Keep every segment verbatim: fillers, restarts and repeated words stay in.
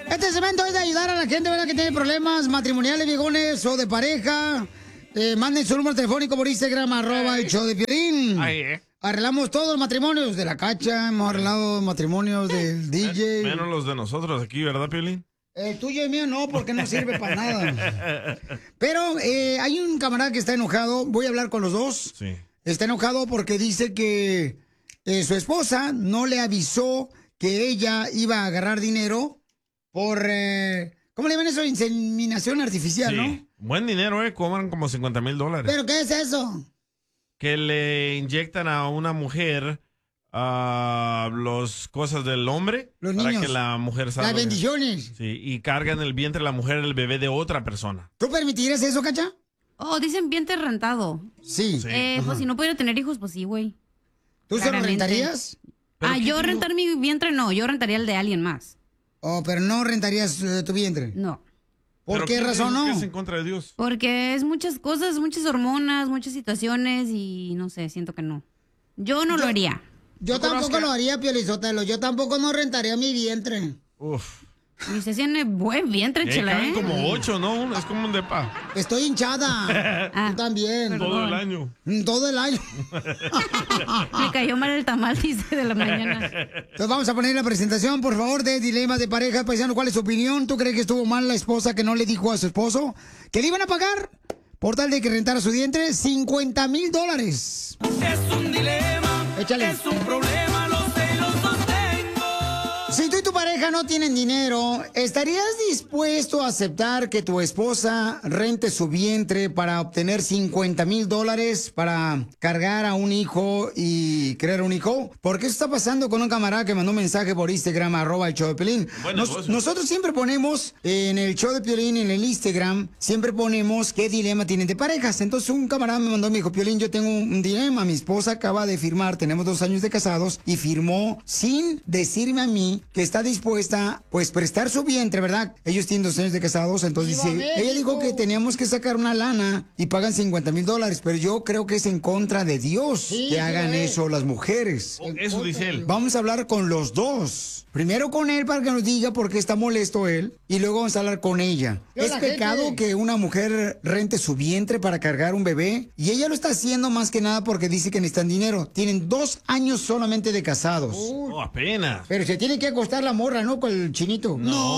Este segmento es de ayudar a la gente, ¿verdad? Que tiene problemas matrimoniales, viejones, o de pareja. Eh, manden su número telefónico por Instagram, arroba el show de Piolín. Ahí, eh. Arreglamos todos los matrimonios de la Cacha, hemos arreglado matrimonios del D J. Menos los de nosotros aquí, ¿verdad, Piolín? El tuyo y mío no, porque no sirve para nada. Pero eh, hay un camarada que está enojado, voy a hablar con los dos. Sí. Está enojado porque dice que eh, su esposa no le avisó que ella iba a agarrar dinero por, eh, ¿cómo le llaman eso? Inseminación artificial, Sí. ¿no? Buen dinero, ¿eh? Cobran como cincuenta mil dólares. ¿Pero qué es eso? Que le inyectan a una mujer a las cosas del hombre. Los para niños. que la mujer salga. Las bendiciones. Sí, y carga en el vientre de la mujer el bebé de otra persona. ¿Tú permitirías eso, Cacha? Oh, dicen vientre rentado. Sí. Sí. Eh, Ajá. pues si no pudiera tener hijos, pues sí, güey. ¿Tú se lo Claramente. rentarías? ¿Pero Ah, qué yo digo? rentar mi vientre no, yo rentaría el de alguien más. Oh, pero no rentarías eh, tu vientre. No. ¿Por ¿Pero qué quién razón dijo no? que es en contra de Dios? Porque es muchas cosas, muchas hormonas, muchas situaciones y no sé, siento que no. Yo no Yo- lo haría. Yo ¿Tú tampoco conozcas? lo haría, Piolizotelo. Yo tampoco no rentaría mi vientre. Uf. Y se tiene buen vientre, Y ahí chela, caben ¿eh? como ocho, ¿no? Es como un depa. Estoy hinchada. Ah, Tú también. perdón. Todo el año. Mm, Todo el año. Me cayó mal el tamal, dice, de la mañana. Entonces vamos a poner la presentación, por favor, de Dilemas de Pareja. Paisano, ¿cuál es su opinión? ¿Tú crees que estuvo mal la esposa que no le dijo a su esposo que le iban a pagar por tal de que rentara su vientre cincuenta mil dólares? Es un dilema, Échale. es un problema, lo sé y lo sostengo. Si tú y tu pareja no tienen dinero, ¿estarías dispuesto a aceptar que tu esposa rente su vientre para obtener cincuenta mil dólares para cargar a un hijo y crear un hijo? Porque eso está pasando con un camarada que mandó un mensaje por Instagram, arroba el show de Piolín. Buen Nos- negocio. nosotros siempre ponemos en el show de Piolín, en el Instagram, siempre ponemos qué dilema tienen de parejas. Entonces un camarada me mandó, me dijo, Piolín, yo tengo un dilema. Mi esposa acaba de firmar, tenemos dos años de casados, y firmó sin decirme a mí que está dispuesta, pues, prestar su vientre, ¿verdad? Ellos tienen dos años de casados, entonces ¡Viva dice, ella dijo México! que teníamos que sacar una lana y pagan cincuenta mil dólares, pero yo creo que es en contra de Dios Sí, que sí hagan lo es. eso las mujeres. Oh, eso dice él. Vamos a hablar con los dos. Primero con él para que nos diga por qué está molesto él y luego vamos a hablar con ella. Yo ¿Es la pecado gente. que una mujer rente su vientre para cargar un bebé? Y ella lo está haciendo más que nada porque dice que necesitan dinero. Tienen dos años solamente de casados. Oh, apenas. Pero se tiene que acostar la morra, ¿no? Con el chinito.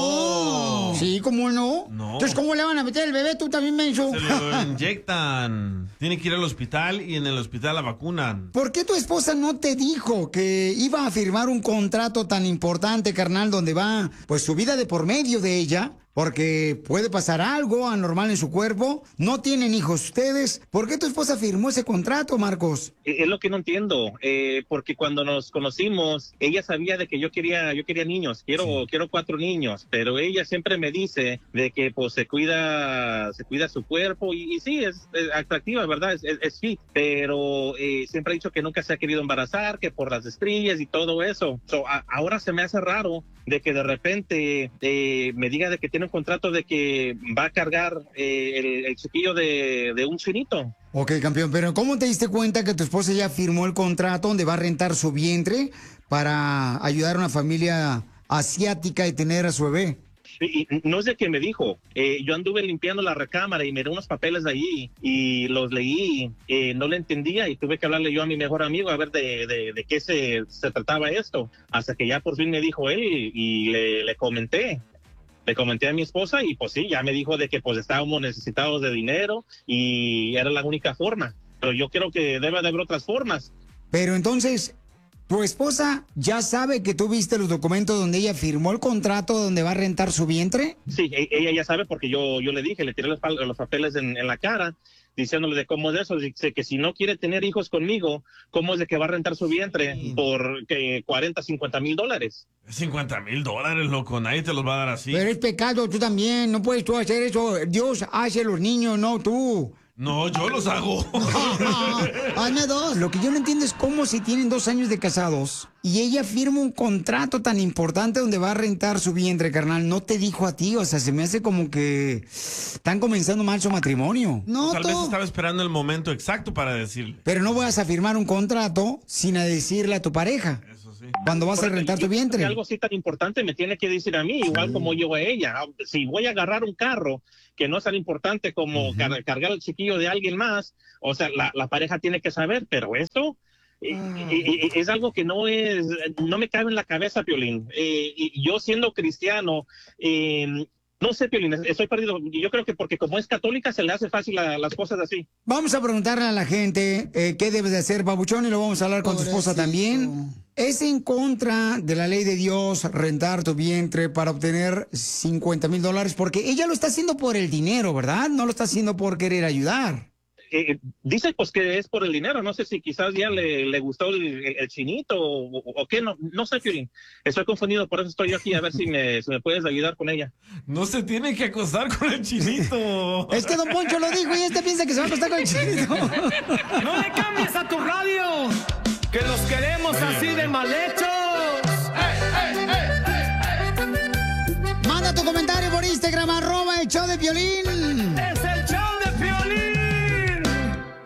No. Sí, ¿cómo no? No. Entonces, ¿cómo le van a meter el bebé? Tú también, menso. Se lo inyectan. Tiene que ir al hospital y en el hospital la vacunan. ¿Por qué tu esposa no te dijo que iba a firmar un contrato tan importante, carnal, donde va, pues, su vida de por medio de ella? Porque puede pasar algo anormal en su cuerpo. No tienen hijos ustedes. ¿Por qué tu esposa firmó ese contrato, Marcos? Es lo que no entiendo, eh, porque cuando nos conocimos, ella sabía de que yo quería, yo quería niños, quiero, Sí. quiero cuatro niños, pero ella siempre me dice de que pues se cuida, se cuida su cuerpo y, y sí es, es atractiva, verdad, es, es, es fit, pero eh, siempre ha dicho que nunca se ha querido embarazar, que por las estrías y todo eso. So, a- ahora se me hace raro de que de repente eh, me diga de que tiene un contrato de que va a cargar eh, el, el chiquillo de, de un chinito. Ok, campeón, pero ¿cómo te diste cuenta que tu esposa ya firmó el contrato donde va a rentar su vientre para ayudar a una familia asiática y tener a su bebé? Y, y no sé qué me dijo. Eh, yo anduve limpiando la recámara y miré unos papeles de allí y los leí. Eh, no le entendía y tuve que hablarle yo a mi mejor amigo a ver de, de, de qué se, se trataba esto. Hasta que ya por fin me dijo él y, y le, le comenté. Le comenté a mi esposa y pues sí, ya me dijo de que pues estábamos necesitados de dinero y era la única forma. Pero yo creo que debe de haber otras formas. Pero entonces, ¿tu esposa ya sabe que tú viste los documentos donde ella firmó el contrato donde va a rentar su vientre? Sí, e- ella ya sabe porque yo, yo le dije, le tiré los, pal- los papeles en, en la cara, diciéndole de cómo es eso, dice que si no quiere tener hijos conmigo, ¿cómo es de que va a rentar su vientre por que cuarenta, cincuenta mil dólares? cincuenta mil dólares, loco. Nadie te los va a dar así. Pero es pecado, tú también, no puedes tú hacer eso. Dios hace a los niños, no tú. No, yo los hago. Hazme dos. Lo que yo no entiendo es cómo si tienen dos años de casados y ella firma un contrato tan importante donde va a rentar su vientre, carnal, no te dijo a ti, o sea, se me hace como que están comenzando mal su matrimonio. No, Tal vez tú. estaba esperando el momento exacto para decirle. Pero no vas a firmar un contrato sin a decirle a tu pareja. Eso cuando vas a rentar tu vientre. Que algo así tan importante me tiene que decir a mí, igual sí. como yo a ella. Si voy a agarrar un carro que no es tan importante como uh-huh. car- cargar el chiquillo de alguien más, o sea, la, la pareja tiene que saber, pero esto... Uh. Y, y, es algo que no es, no me cabe en la cabeza, Piolín. Eh, y yo siendo cristiano, eh, no sé, Piolín, estoy perdido. Yo creo que porque como es católica se le hace fácil a, las cosas así. Vamos a preguntarle a la gente eh, qué debes de hacer, babuchón, y lo vamos a hablar con Pobrecito. tu esposa también. ¿Es en contra de la ley de Dios rentar tu vientre para obtener cincuenta mil dólares? Porque ella lo está haciendo por el dinero, ¿verdad? No lo está haciendo por querer ayudar. Eh, dice pues que es por el dinero, no sé si quizás ya le, le gustó el, el chinito o, o, o qué, no, no sé, Piolín. Estoy confundido, por eso estoy yo aquí, a ver si me, si me puedes ayudar con ella. No se tiene que acostar con el chinito. Es que Don Poncho lo dijo y este piensa que se va a acostar con el chinito. No le cambies a tu radio, que los queremos Oye, así de mal hechos. ¡Ey, ey, ey! Manda tu comentario por Instagram, arroba el show de Piolín. Es el